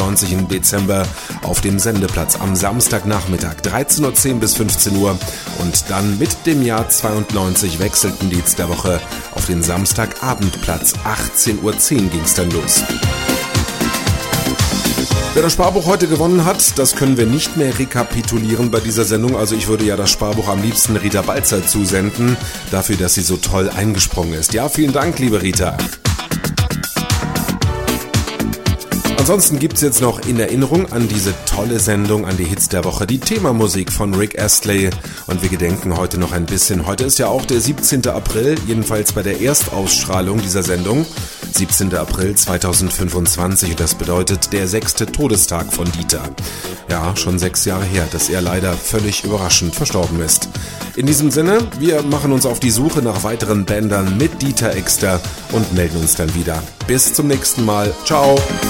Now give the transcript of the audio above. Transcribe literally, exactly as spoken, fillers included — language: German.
zweiundzwanzig im Dezember auf dem Sendeplatz am Samstagnachmittag dreizehn Uhr zehn bis fünfzehn Uhr und dann mit dem Jahr zweiundneunzig wechselten die der Woche auf den Samstagabendplatz. achtzehn Uhr zehn ging's dann los. Wer das Sparbuch heute gewonnen hat, das können wir nicht mehr rekapitulieren bei dieser Sendung. Also ich würde ja das Sparbuch am liebsten Rita Balzer zusenden, dafür, dass sie so toll eingesprungen ist. Ja, vielen Dank, liebe Rita. Ansonsten gibt's jetzt noch in Erinnerung an diese tolle Sendung, an die Hits der Woche, die Themamusik von Rick Astley. Und wir gedenken heute noch ein bisschen. Heute ist ja auch der siebzehnten April, jedenfalls bei der Erstausstrahlung dieser Sendung. siebzehnten April zweitausendfünfundzwanzig, und das bedeutet der sechste Todestag von Dieter. Ja, schon sechs Jahre her, dass er leider völlig überraschend verstorben ist. In diesem Sinne, wir machen uns auf die Suche nach weiteren Bändern mit Dieter Exter und melden uns dann wieder. Bis zum nächsten Mal. Ciao!